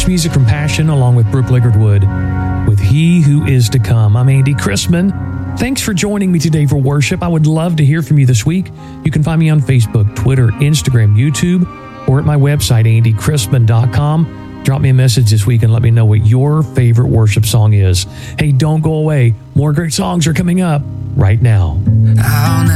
It's music from Passion along with Brooke Liggard-Wood with He Who Is to Come. I'm Andy Chrisman. Thanks for joining me today for worship. I would love to hear from you this week. You can find me on Facebook, Twitter, Instagram, YouTube, or at my website, andychrisman.com. Drop me a message this week and let me know what your favorite worship song is. Hey, don't go away. More great songs are coming up right now.